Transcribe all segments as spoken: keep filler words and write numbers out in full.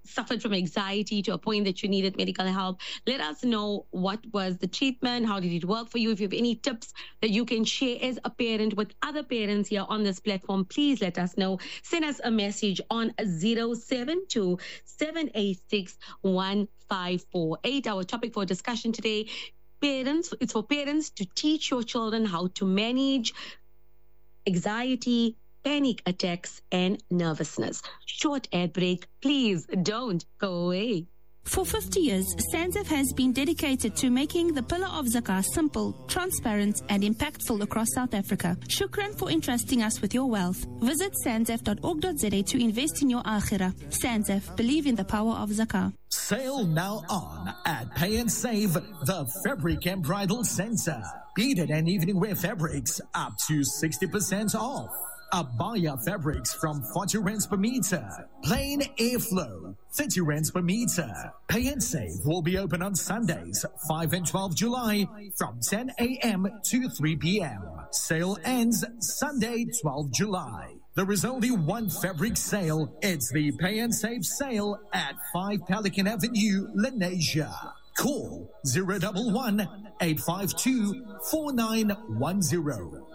suffered from anxiety to a point that you needed medical help. Let us know what was the treatment, how did it work for you. If you have any tips that you can share as a parent with other parents here on this platform, please let us know. Send us a message on zero seven two, seven eight six, one five four eight. Our topic for discussion today, parents, it's for parents to teach your children how to manage anxiety, panic attacks, and nervousness. Short ad break. Please don't go away. For fifty years, SANZAF has been dedicated to making the Pillar of Zakah simple, transparent, and impactful across South Africa. Shukran for entrusting us with your wealth. Visit sanzaf dot org dot za to invest in your akhirah. SANZAF, believe in the power of Zakah. Sale now on at Pay and Save, the Fabric and Bridal Center. Beaded and evening wear fabrics up to sixty percent off. Abaya fabrics from forty rands per meter. Plain airflow, thirty rands per meter. Pay and Save will be open on Sundays, five and twelve July from ten a.m. to three p.m. Sale ends Sunday, twelve July. There is only one fabric sale. It's the Pay and Save sale at five Pelican Avenue, Lenasia. Call zero one one, eight five two, four nine one zero.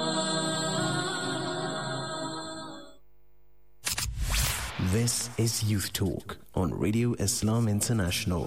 This is Youth Talk on Radio Islam International.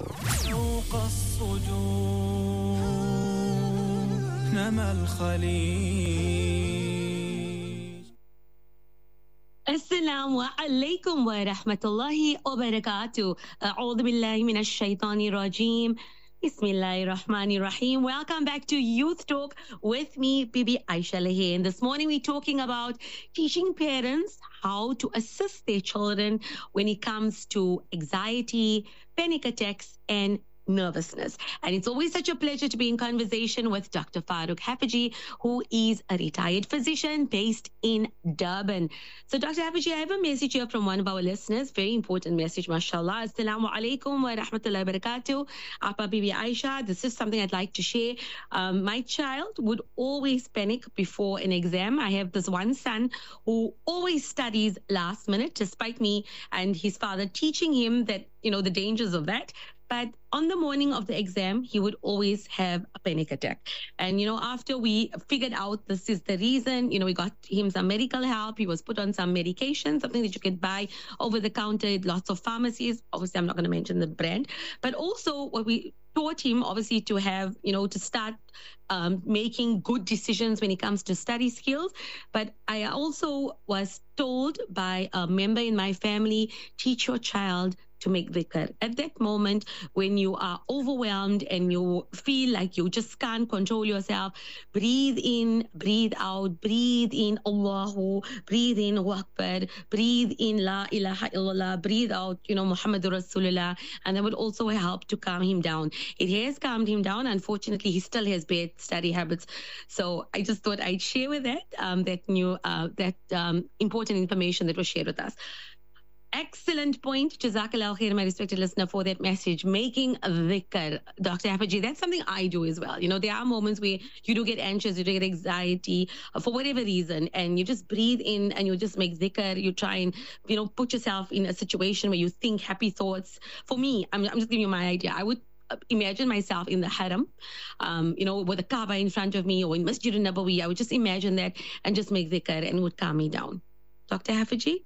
Assalamu alaikum wa rahmatullahi wa barakatuh. A'udhu billahi minash shaitani rajim. Bismillahir Rahmanir Rahim. Welcome back to Youth Talk with me, Bibi Aisha Lahain. This morning we're talking about teaching parents how to assist their children when it comes to anxiety, panic attacks, and nervousness. And it's always such a pleasure to be in conversation with Doctor Farouk Haffajee, who is a retired physician based in Durban. So Doctor Haffajee, I have a message here from one of our listeners, very important message, mashallah. Assalamu alaikum wa rahmatullahi wa barakatuh. Appa Bibi Aisha, this is something I'd like to share. Um, my child would always panic before an exam. I have this one son who always studies last minute, despite me and his father teaching him that, you know, the dangers of that. But on the morning of the exam, he would always have a panic attack. And, you know, after we figured out this is the reason, you know, we got him some medical help. He was put on some medication, something that you could buy over the counter at lots of pharmacies. Obviously, I'm not going to mention the brand. But also what we taught him, obviously, to have, you know, to start um, making good decisions when it comes to study skills. But I also was told by a member in my family, teach your child to make dhikr. At that moment, when you are overwhelmed and you feel like you just can't control yourself, breathe in, breathe out, breathe in Allahu, breathe in Allahu Akbar, breathe in La ilaha illallah, breathe out, you know, Muhammadur Rasulullah, and that would also help to calm him down. It has calmed him down. Unfortunately, he still has bad study habits. So I just thought I'd share with that, um, that new, uh, that um, important information that was shared with us. Excellent point. Jazakallah khair, my respected listener, for that message. Making dhikr. Doctor Haffajee, that's something I do as well. You know, there are moments where you do get anxious, you do get anxiety uh, for whatever reason, and you just breathe in and you just make dhikr. You try and, you know, put yourself in a situation where you think happy thoughts. For me, I'm, I'm just giving you my idea. I would imagine myself in the haram, um, you know, with a Kaaba in front of me, or in Masjid al-Nabawi. I would just imagine that and just make dhikr, and it would calm me down. Doctor Haffajee?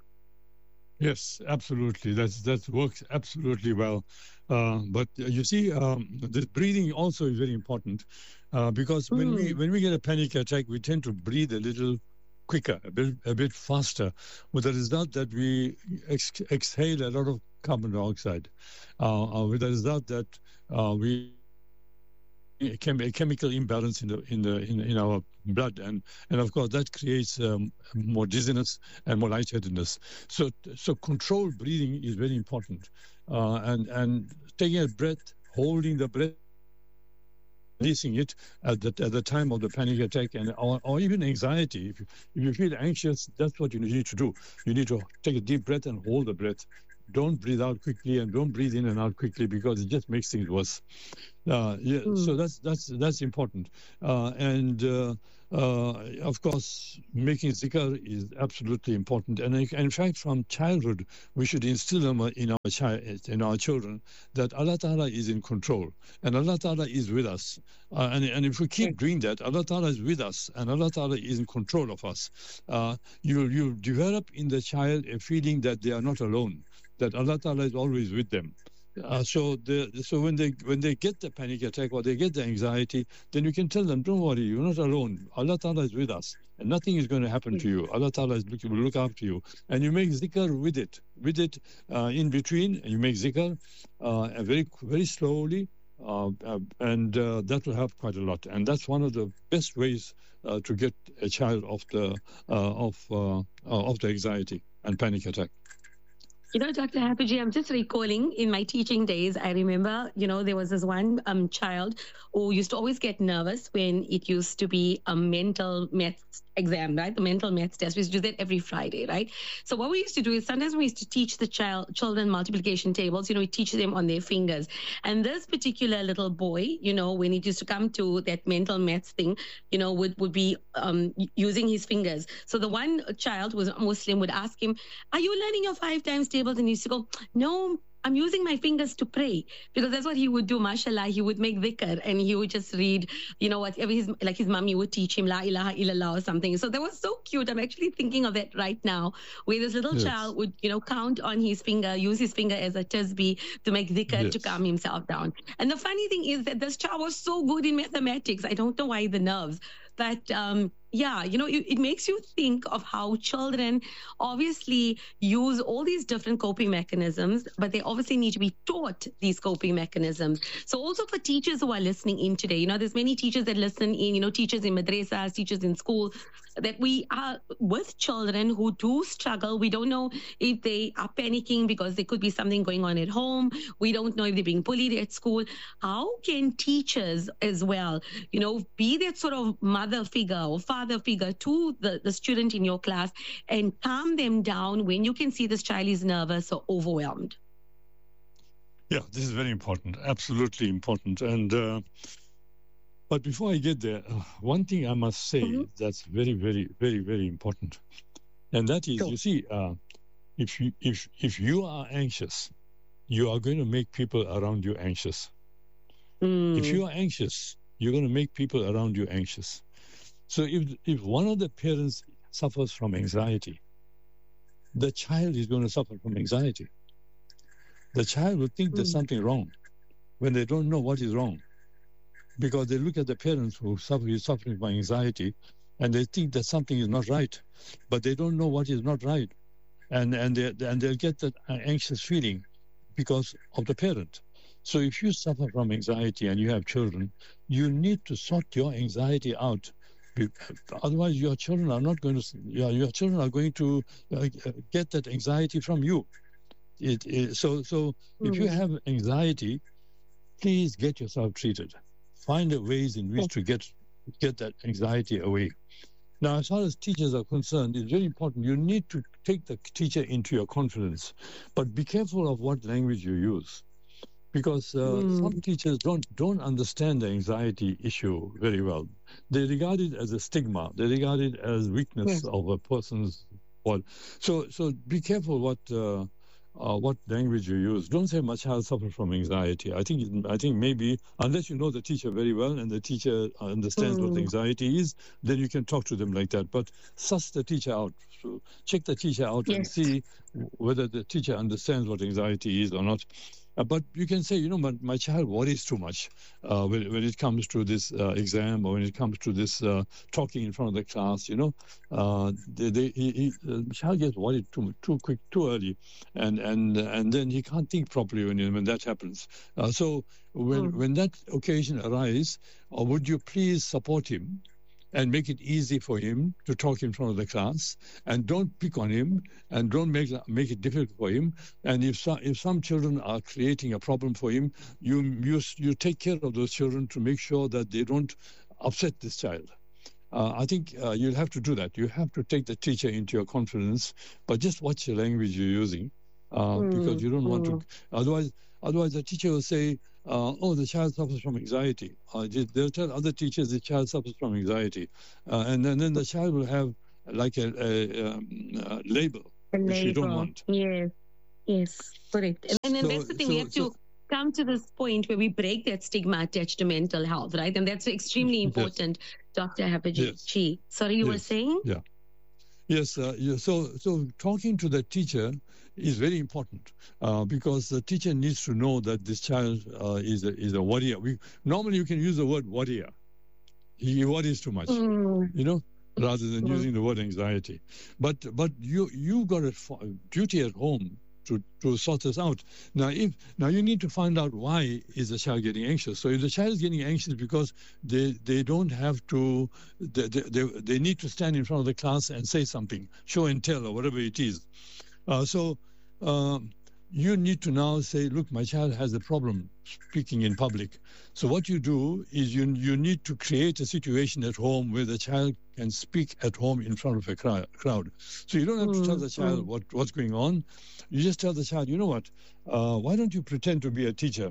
Yes, absolutely. That's that works absolutely well. Uh, but uh, you see, um, the breathing also is very important uh, because when mm. we when we get a panic attack, we tend to breathe a little quicker, a bit a bit faster, with the result that we ex- exhale a lot of carbon dioxide. Uh, uh, with the result that uh, we a, chem- a chemical imbalance in the in the in, in our blood, and and of course that creates um, more dizziness and more lightheadedness. So so controlled breathing is very important, uh, and and taking a breath, holding the breath, releasing it at the at the time of the panic attack, and or, or even anxiety. If you, if you feel anxious, that's what you need to do. You need to take a deep breath and hold the breath. don't breathe out quickly and don't breathe in and out quickly, because it just makes things worse. Uh, yeah, mm. So that's that's that's important. Uh, and uh, uh, of course, making zikr is absolutely important. And in fact, from childhood, we should instill them in our child, in our children, that Allah Ta'ala is in control and Allah Ta'ala is with us. Uh, and, and if we keep doing that, Allah Ta'ala is with us and Allah Ta'ala is in control of us. Uh, you you develop in the child a feeling that they are not alone, that Allah Ta'ala is always with them. Uh, so the, so when they when they get the panic attack or they get the anxiety, then you can tell them, don't worry, you're not alone. Allah Ta'ala is with us and nothing is going to happen to you. Allah Ta'ala is looking, will look after you. And you make zikr with it, with it uh, in between, and you make zikr uh, very, very slowly, uh, uh, and uh, that will help quite a lot. And that's one of the best ways uh, to get a child off the, uh, of, uh, uh, of the anxiety and panic attack. You know, Doctor Haffajee, I'm just recalling in my teaching days, I remember, you know, there was this one um, child who used to always get nervous when it used to be a mental maths exam, right? The mental maths test. We used to do that every Friday, right? So what we used to do is sometimes we used to teach the child children multiplication tables, you know, we teach them on their fingers. And this particular little boy, you know, when it used to come to that mental maths thing, you know, would, would be um, using his fingers. So the one child who was a Muslim would ask him, are you learning your five times table? And he used to go, no, I'm using my fingers to pray, because that's what he would do. Mashallah, he would make dhikr and he would just read, you know, whatever his, like his mummy would teach him, La ilaha illallah or something. So that was so cute. I'm actually thinking of that right now, where this little yes. child would, you know, count on his finger, use his finger as a tasbih to make dhikr yes. to calm himself down. And the funny thing is that this child was so good in mathematics. I don't know why the nerves, but um, yeah, you know, it, it makes you think of how children obviously use all these different coping mechanisms, but they obviously need to be taught these coping mechanisms. So also for teachers who are listening in today, you know, there's many teachers that listen in, you know, teachers in madrasas, teachers in school, that we are with children who do struggle. We don't know if they are panicking because there could be something going on at home. We don't know if they're being bullied at school. How can teachers as well, you know, be that sort of mother figure or father figure to the, the student in your class and calm them down when you can see this child is nervous or overwhelmed? Yeah, this is very important, absolutely important. And uh, but before I get there, uh, one thing I must say mm-hmm. that's very, very, very, very important, and that is, sure. you see, uh, if you if if you are anxious, you are going to make people around you anxious. Mm. If you are anxious, you're going to make people around you anxious. So if if one of the parents suffers from anxiety, the child is going to suffer from anxiety. The child will think mm. there's something wrong when they don't know what is wrong, because they look at the parents who suffer who is suffering from anxiety, and they think that something is not right, but they don't know what is not right, and and they and they'll get that anxious feeling because of the parent. So if you suffer from anxiety and you have children, you need to sort your anxiety out. Otherwise, your children are not going to. Your, your children are going to uh, get that anxiety from you. It, it, so, so mm. if you have anxiety, please get yourself treated. Find a ways in which to get get that anxiety away. Now, as far as teachers are concerned, it's very important. You need to take the teacher into your confidence, but be careful of what language you use, because uh, mm. some teachers don't don't understand the anxiety issue very well. They regard it as a stigma. They regard it as weakness yes. of a person's body. So, so be careful what. Uh, Uh, what language you use. Don't say my child suffers from anxiety. I think I think maybe unless you know the teacher very well and the teacher understands mm. what anxiety is, then you can talk to them like that. But suss the teacher out. So check the teacher out yes. and see whether the teacher understands what anxiety is or not. Uh, but you can say, you know, my, my child worries too much uh, when, when it comes to this uh, exam or when it comes to this uh, talking in front of the class, you know. Uh, they, they, he, he, the child gets worried too too quick, too early, and and and then he can't think properly when, when that happens. Uh, so when, mm. when that occasion arises, uh, would you please support him and make it easy for him to talk in front of the class, and don't pick on him, and don't make make it difficult for him. And if some, if some children are creating a problem for him, you you you take care of those children to make sure that they don't upset this child. Uh, I think uh, you'll have to do that. You have to take the teacher into your confidence, but just watch the language you're using, uh, Mm, because you don't want to. mm. Otherwise, otherwise the teacher will say, uh, "Oh, the child suffers from anxiety." Uh, they- they'll tell other teachers the child suffers from anxiety, uh, and then, then the child will have like a, a, um, a label The which you don't label. want. Yes, yes, correct. And, and then So, that's the thing, we so, have so to come to this point where we break that stigma attached to mental health, right? And that's extremely yes, important, Doctor Hapaji. yes, Chi. Sorry, you were yes, saying? yeah. Yes, uh, yeah, so so talking to the teacher is very important uh, because the teacher needs to know that this child uh, is a, is a worrier. We normally you can use the word worrier. He worries too much, Mm, you know, rather than mm. using the word anxiety. But but you you got a f- duty at home to, to sort this out. Now if now you need to find out why is the child getting anxious. So if the child is getting anxious because they they don't have to they they, they, they need to stand in front of the class and say something, show and tell or whatever it is. Uh, so um, you need to now say, look, my child has a problem speaking in public. So what you do is you you need to create a situation at home where the child can speak at home in front of a cri- crowd. So you don't have to tell Mm, the child mm. what, what's going on. You just tell the child, you know what, uh, why don't you pretend to be a teacher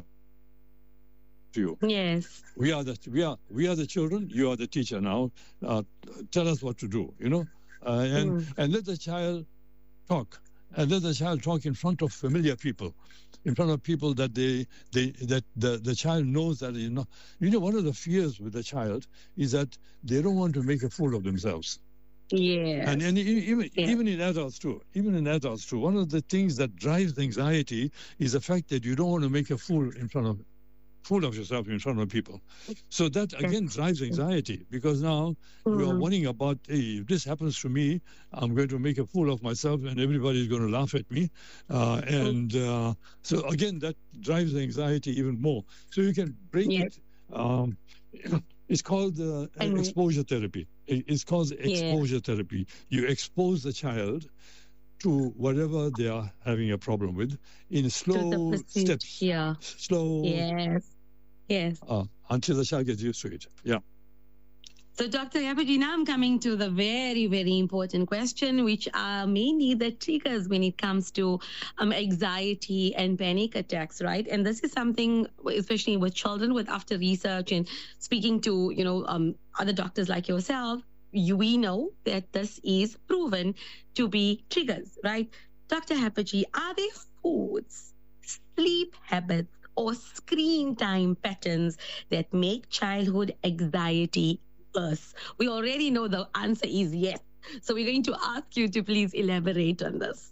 to you? Yes. We are the we are we are the children. You are the teacher now. Uh, tell us what to do. You know, uh, and Mm. and let the child talk, and let the child talk in front of familiar people, in front of people that they they that the the child knows that you know. You know, one of the fears with the child is that they don't want to make a fool of themselves. Yes. And, and e- even, Yeah. even in adults too, even in adults too, one of the things that drives anxiety is the fact that you don't want to make a fool in front of fool of yourself in front of people. So that again drives anxiety because now you are Mm. worrying about, hey, if this happens to me, I'm going to make a fool of myself and everybody's going to laugh at me. Uh, and uh, so again, that drives the anxiety even more. So you can break Yes. it. Um, it's called uh, And- exposure therapy. It- It's called exposure therapy. You expose the child to whatever they are having a problem with in To slow the pursuit. steps, Yeah. slow Yes. Yes. uh, until the child gets used to it. Yeah. So, Doctor Hapaji, now I'm coming to the very, very important question, which are mainly the triggers when it comes to um, anxiety and panic attacks, right? And this is something, especially with children, with after research and speaking to, you know, um, other doctors like yourself, you, we know that this is proven to be triggers, right? Doctor Hapaji, are there foods, sleep habits, or screen time patterns that make childhood anxiety worse? We already know the answer is yes. So we're going to ask you to please elaborate on this.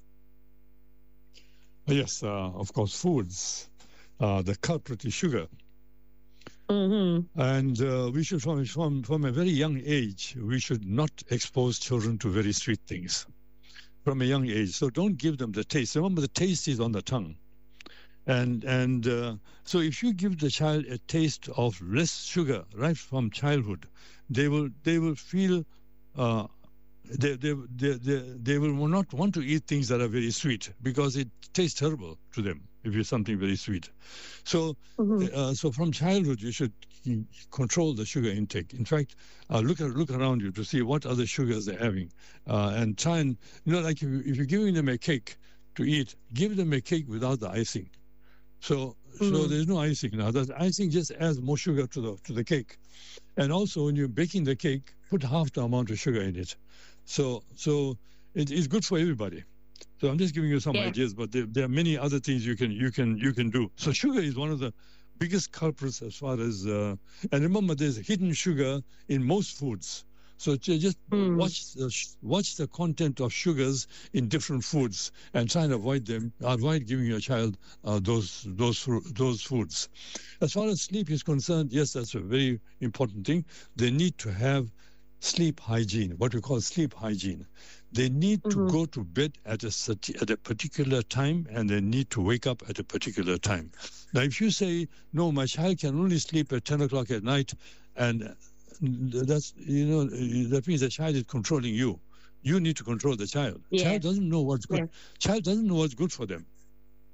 Yes, uh, of course, foods. Uh, the culprit is sugar. Mm-hmm. And uh, we should, from, from, from a very young age, we should not expose children to very sweet things from a young age. So don't give them the taste. Remember, the taste is on the tongue. And and uh, so if you give the child a taste of less sugar right from childhood, they will they will feel uh, they, they, they, they, they will not want to eat things that are very sweet because it tastes terrible to them if it's something very sweet. So Mm-hmm. uh, so from childhood you should control the sugar intake. In fact, uh, look at, look around you to see what other sugars they're having, uh, and try and you know like if, you, if you're giving them a cake to eat, give them a cake without the icing. So, so Mm. there's no icing now. That icing just adds more sugar to the to the cake, and also when you're baking the cake, put half the amount of sugar in it. So, so it, it's good for everybody. So I'm just giving you some Yeah. ideas, but there, there are many other things you can you can you can do. So sugar is one of the biggest culprits as far as uh, and remember, there's hidden sugar in most foods. So ju- just Mm. watch the sh- watch the content of sugars in different foods and try and avoid them. Avoid giving your child uh, those those fru- those foods. As far as sleep is concerned, yes, that's a very important thing. They need to have sleep hygiene, what we call sleep hygiene. They need to Mhm. go to bed at a certi- at a particular time, and they need to wake up at a particular time. Now, if you say no, my child can only sleep at ten o'clock at night, and that's you know that means the child is controlling you. You need to control the child. Yeah. Child doesn't know what's good. Yeah. Child doesn't know what's good for them.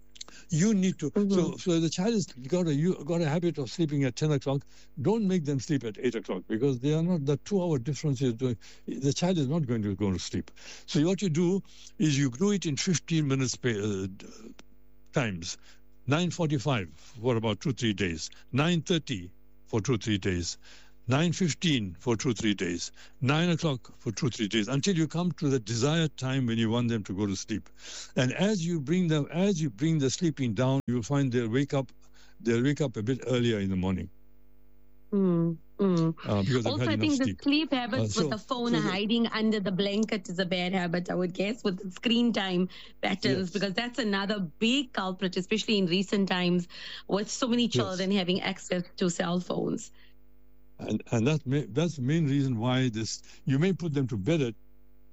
You need to. Mhm. So, so the child has got a you got a habit of sleeping at ten o'clock. Don't make them sleep at eight o'clock because they are not. The two-hour difference is doing. The child is not going to go to sleep. So what you do is you do it in fifteen minutes pa- uh, times. nine forty-five for about two three days. nine thirty for two three days. nine fifteen for two, three days, nine o'clock for two, three days, until you come to the desired time when you want them to go to sleep. And as you bring them, as you bring the sleeping down, you'll find they'll wake up, they'll wake up a bit earlier in the morning. Mm, mm. Uh, because they've Also, had I enough think the sleep. sleep habits Uh, so- with the phone so the- hiding under the blanket is a bad habit, I would guess, with the screen time patterns, Yes. because that's another big culprit, especially in recent times with so many children having access to cell phones. And and that may, that's the main reason why this. You may put them to bed at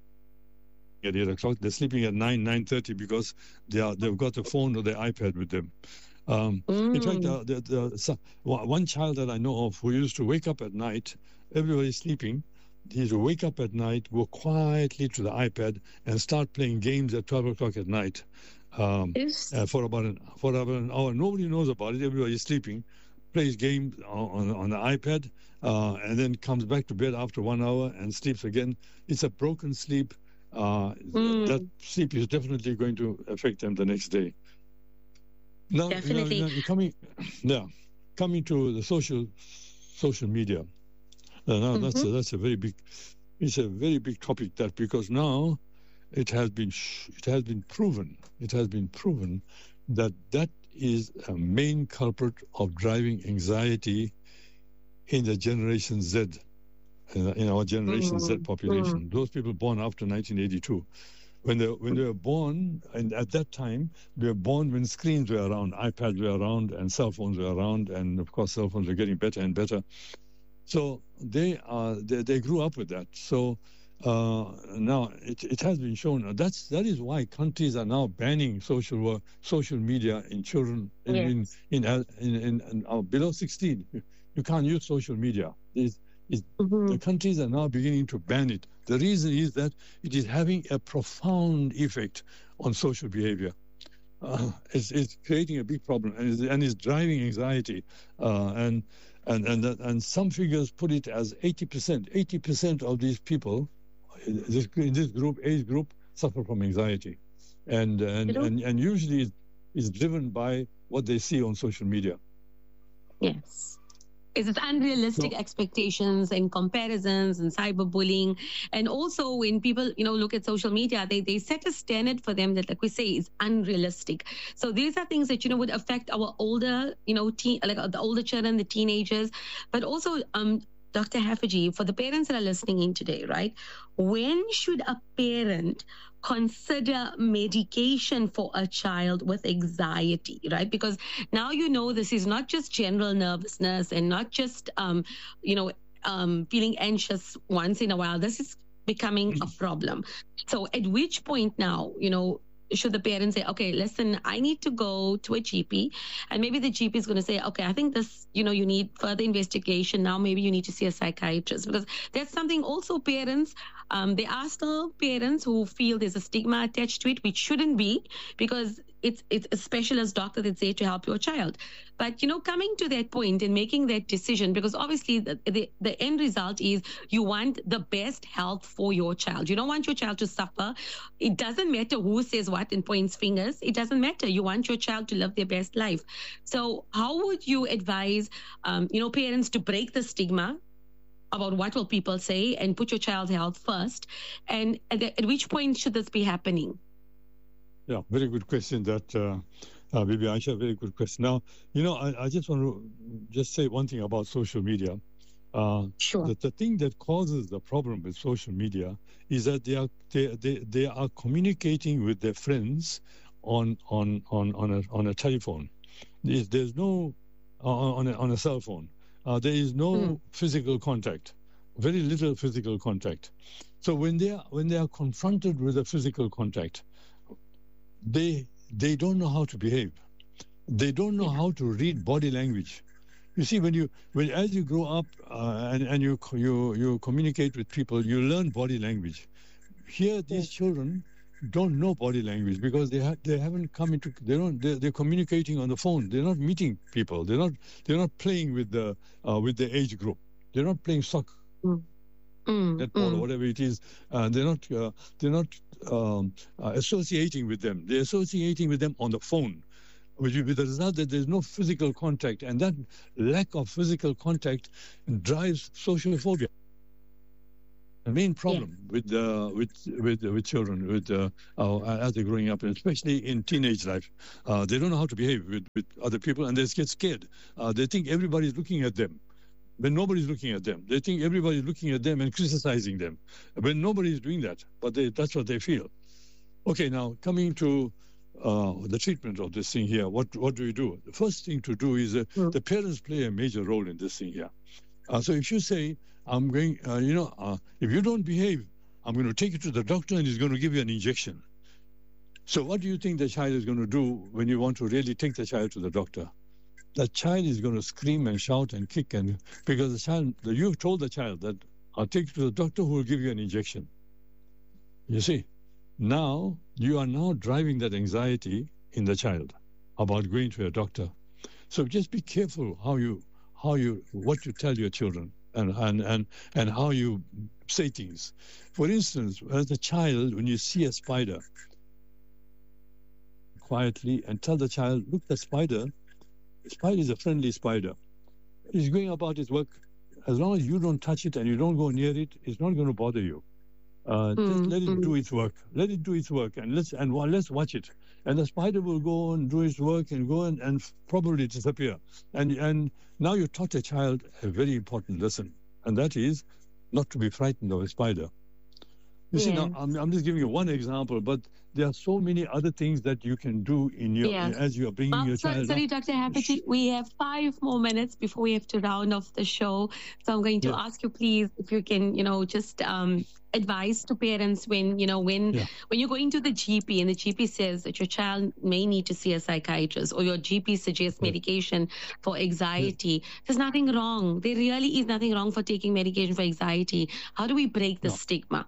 at eight o'clock. They're sleeping at nine nine thirty because they are they've got the phone or the iPad with them. Um, In fact, Mm. uh, the, the, so, one one child that I know of who used to wake up at night, everybody's sleeping. He used to wake up at night, go quietly to the iPad, and start playing games at twelve o'clock at night. Um, Is- uh, for about an for about an hour. Nobody knows about it. Everybody's sleeping. Plays games on, on, on the iPad, uh, and then comes back to bed after one hour and sleeps again. It's a broken sleep. Uh, Mm. That sleep is definitely going to affect them the next day. Now, you know, Definitely. you know, you're coming, yeah, coming to the social social media. Uh, now that's a, that's a very big, it's a very big topic. That because now it has been sh- it has been proven it has been proven that that is a main culprit of driving anxiety in the Generation Z, in, in our Generation Z Mm, population. Those people born after nineteen eighty-two. When they when they were born, and at that time they were born when screens were around, iPads were around, and cell phones were around, and of course cell phones were getting better and better. So they are they, they grew up with that. So uh, now it, it has been shown that's that is why countries are now banning social work, social media in children in Yes. in, in, in, in, in uh, below sixteen. You, you can't use social media. It's, it's, Mhm. The countries are now beginning to ban it. The reason is that it is having a profound effect on social behavior. Uh, it's, it's creating a big problem, and it's, and it's driving anxiety. Uh, and and and that, and some figures put it as eighty percent. eighty percent of these people in this, in this group, age group, suffer from anxiety, and and You know- and, and usually it's, it's driven by what they see on social media. Yes. It's it's unrealistic So- expectations and comparisons and cyberbullying. And also when people, you know, look at social media, they, they set a standard for them that, like we say, is unrealistic. So these are things that, you know, would affect our older, you know, teen, like uh, the older children, the teenagers, but also, um, Doctor Haffajee, for the parents that are listening in today, right? When should a parent consider medication for a child with anxiety, right? Because now you know this is not just general nervousness and not just, um, you know, um, feeling anxious once in a while. This is becoming a problem. So at which point now, you know, should the parents say, okay, listen, I need to go to a G P, and maybe the G P is going to say, okay, I think this, you know, you need further investigation. Now maybe you need to see a psychiatrist, because that's something also parents, um, there are still parents who feel there's a stigma attached to it, which shouldn't be, because it's it's a specialist doctor that's there to help your child. But, you know, coming to that point and making that decision, because obviously the, the, the end result is you want the best health for your child. You don't want your child to suffer. It doesn't matter who says what and points fingers. It doesn't matter. You want your child to live their best life. So how would you advise, um, you know, parents to break the stigma about what will people say and put your child's health first? And at, the, at which point should this be happening? Yeah, very good question. That uh, uh, Bibi Aisha, very good question. Now, you know, I, I just want to just say one thing about social media. Uh, Sure. the, the thing that causes the problem with social media is that they are they, they, they are communicating with their friends on on on on a on a telephone. There's, there's no uh, on a, on a cell phone. Uh, there is no Mm. physical contact. Very little physical contact. So when they are when they are confronted with a physical contact, they they don't know how to behave. They don't know Yeah. how to read body language. You see, when you when as you grow up uh, and and you co- you you communicate with people, you learn body language. Here, these children don't know body language because they ha- they haven't come into they don't they're, they're communicating on the phone. They're not meeting people. They're not they're not playing with the uh, with the age group. They're not playing soccer, Mm, mm, netball, or mm. whatever it is. Uh, they're not uh, they're not um, uh, associating with them. They're associating with them on the phone, which with the result that there's no physical contact, and that lack of physical contact drives social phobia. The main problem with uh, with with with children with uh, uh, as they're growing up, and especially in teenage life, uh, they don't know how to behave with, with other people, and they get scared. Uh, they think everybody's looking at them, when nobody's looking at them. They think everybody's looking at them and criticizing them, when nobody's doing that. But they, that's what they feel. Okay, now coming to uh, the treatment of this thing here, what what do we do? The first thing to do is uh, Mm. the parents play a major role in this thing here. Uh, so if you say, I'm going, uh, you know, uh, if you don't behave, I'm going to take you to the doctor and he's going to give you an injection. So what do you think the child is going to do when you want to really take the child to the doctor? The child is going to scream and shout and kick, and because the child, you've told the child that I'll take you to the doctor who will give you an injection. You see, now you are now driving that anxiety in the child about going to a doctor. So just be careful how you, how you, what you tell your children. And, and, and, and how you say things. For instance, as a child, when you see a spider, quietly and tell the child, look, the spider, the spider is a friendly spider. He's going about his work. As long as you don't touch it and you don't go near it, it's not going to bother you. Uh, just Mm, let it mm. do its work. Let it do its work, and let's and wa- let's watch it. And the spider will go and do its work and go and, and probably disappear. And and now you taught a child a very important lesson, and that is not to be frightened of a spider. You see, now Yes. I'm, I'm just giving you one example, but there are so many other things that you can do in your Yes. as you are bringing Well, your so, child sorry, up. Doctor Hapati, we have five more minutes before we have to round off the show. So I'm going to Yes. ask you, please, if you can, you know, just um, advise to parents when, you know, when Yeah. when you're going to the G P and the G P says that your child may need to see a psychiatrist, or your G P suggests Yes. medication for anxiety. There's nothing wrong. There really is nothing wrong for taking medication for anxiety. How do we break the No. stigma?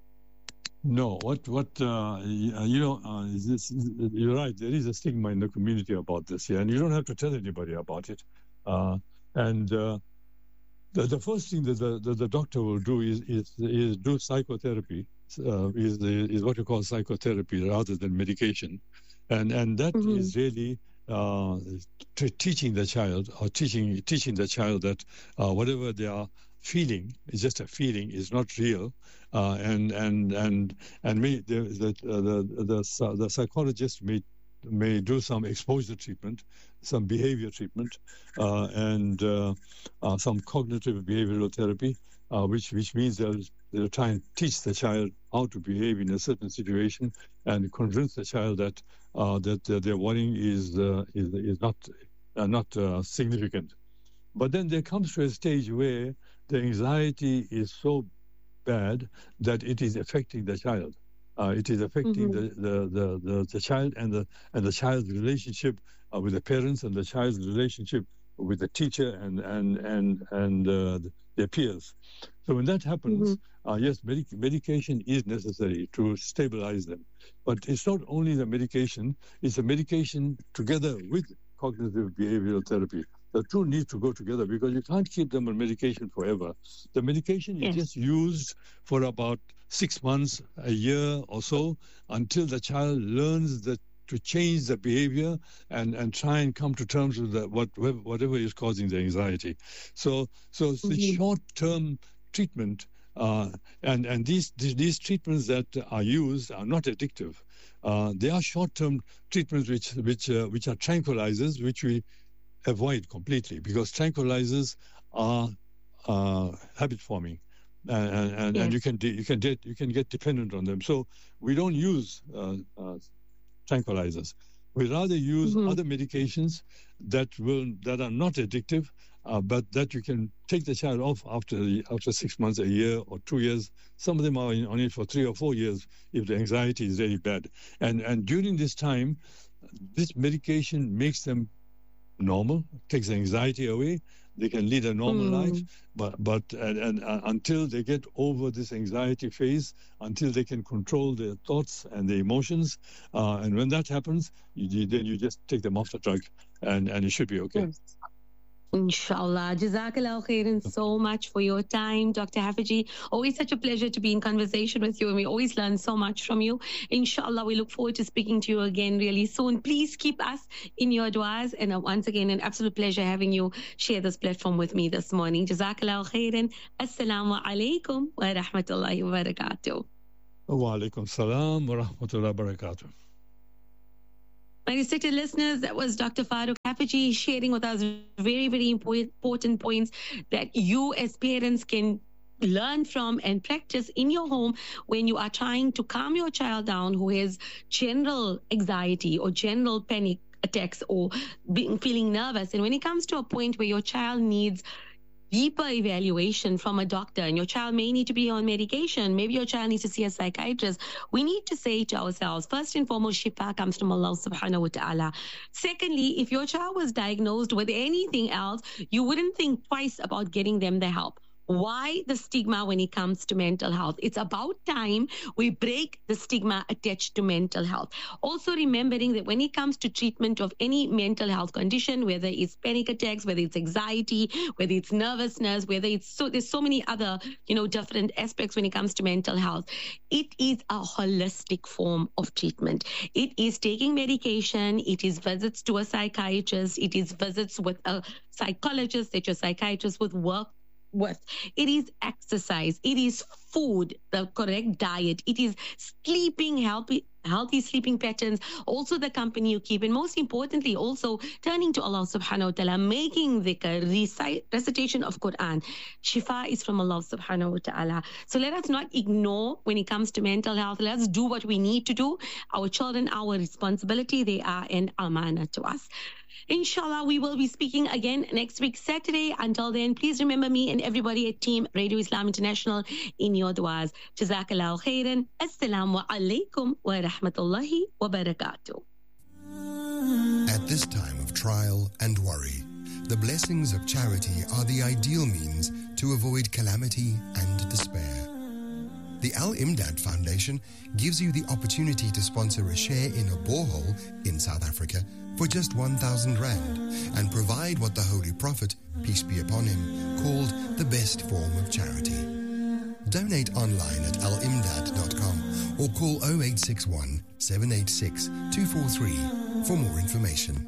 No, what what uh, y- uh, you know, uh, is this, you're right. There is a stigma in the community about this here, and you don't have to tell anybody about it. Uh, and uh, the the first thing that the, the, the doctor will do is is, is do psychotherapy. Uh, is is what you call psychotherapy rather than medication, and and that Mhm. is really uh, t- teaching the child or teaching teaching the child that uh, whatever they are feeling is just a feeling, is not real, uh, and and and and may the the uh, the, the the psychologist may may do some exposure treatment, some behavior treatment, uh, and uh, uh, some cognitive behavioral therapy, uh, which which means they'll they'll try and teach the child how to behave in a certain situation and convince the child that uh, that uh, their worrying is uh, is is not uh, not uh, significant. But then there comes to a stage where the anxiety is so bad that it is affecting the child. Uh, it is affecting Mhm. the, the, the, the, the child and the and the child's relationship uh, with the parents, and the child's relationship with the teacher and and and and uh, their peers. So when that happens, uh, yes, medic- medication is necessary to stabilize them. But it's not only the medication; it's a medication together with cognitive behavioral therapy. The two need to go together because you can't keep them on medication forever. The medication Yes. is just used for about six months, a year or so, until the child learns that to change the behavior and, and try and come to terms with the, what whatever is causing the anxiety. So so it's the Mhm. short-term treatment, uh, and and these, these these treatments that are used are not addictive. Uh, they are short-term treatments which which uh, which are tranquilizers, which we avoid completely because tranquilizers are uh, habit forming, and and, and, Yes. and you can de- you can get you can get dependent on them. So we don't use uh, uh, tranquilizers. We rather use Mhm. other medications that will that are not addictive, uh, but that you can take the child off after after six months, a year, or two years. Some of them are in, on it for three or four years if the anxiety is really bad. And and during this time, this medication makes them normal, takes the anxiety away. They can lead a normal mm. life, but but and, and uh, until they get over this anxiety phase, until they can control their thoughts and their emotions, uh, and when that happens, you, you, then you just take them off the drug, and, and it should be okay. Yes. Inshallah. Jazakallah khairan so much for your time, Doctor Hafizi. Always such a pleasure to be in conversation with you, and we always learn so much from you. Inshallah, we look forward to speaking to you again really soon. Please keep us in your du'as, and uh, once again, an absolute pleasure having you share this platform with me this morning. Jazakallah khairan. Assalamu alaikum wa rahmatullahi wa barakatuh. Wa alaikum salam wa rahmatullahi wa barakatuh. My respected listeners, that was Doctor Farooq Hafizi sharing with us very, very important points that you as parents can learn from and practice in your home when you are trying to calm your child down who has general anxiety or general panic attacks or being, feeling nervous. And when it comes to a point where your child needs deeper evaluation from a doctor and your child may need to be on medication, maybe your child needs to see a psychiatrist, we need to say to ourselves, first and foremost, shifa comes from Allah subhanahu wa ta'ala. Secondly, if your child was diagnosed with anything else, you wouldn't think twice about getting them the help. Why the stigma when it comes to mental health? It's about time we break the stigma attached to mental health. Also remembering that when it comes to treatment of any mental health condition, whether it's panic attacks, whether it's anxiety, whether it's nervousness, whether it's so, there's so many other, you know, different aspects when it comes to mental health. It is a holistic form of treatment. It is taking medication. It is visits to a psychiatrist. It is visits with a psychologist that your psychiatrist would work with. It is exercise. It is food, the correct diet. It is sleeping, healthy, healthy sleeping patterns. Also the company you keep. And most importantly, also turning to Allah subhanahu wa ta'ala, making dhikr, recite, recitation of Quran. Shifa is from Allah subhanahu wa ta'ala. So let us not ignore when it comes to mental health. Let's do what we need to do. Our children, our responsibility. They are an amana to us. Inshallah, we will be speaking again next week, Saturday. Until then, please remember me and everybody at Team Radio Islam International in your du'as. Jazakallahu khairan. Assalamu alaikum wa rahmatullahi wa barakatuh. At this time of trial and worry, the blessings of charity are the ideal means to avoid calamity and despair. The Al-Imdad Foundation gives you the opportunity to sponsor a share in a borehole in South Africa for just one thousand rand and provide what the Holy Prophet, peace be upon him, called the best form of charity. Donate online at al imdad dot com or call oh eight six one, seven eight six, two four three for more information.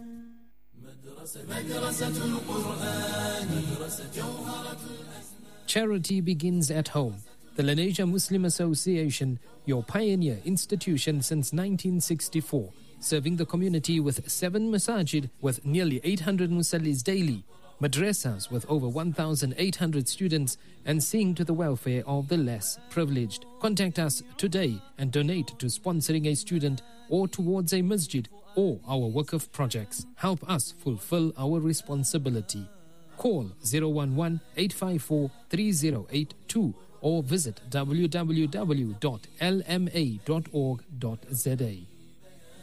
Charity begins at home. The Lenasia Muslim Association, your pioneer institution since nineteen sixty-four, serving the community with seven masajid with nearly eight hundred musallis daily, madrasas with over one thousand eight hundred students, and seeing to the welfare of the less privileged. Contact us today and donate to sponsoring a student or towards a masjid or our Waqf projects. Help us fulfill our responsibility. Call zero one one, eight five four, three zero eight two or visit w w w dot l m a dot org dot z a.